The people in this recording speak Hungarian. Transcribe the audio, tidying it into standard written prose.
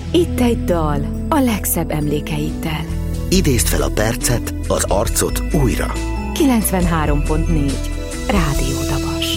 Itt egy dal a legszebb emlékeiddel. Idézd fel a percet, az arcot újra. 93.4 Rádió Dabas.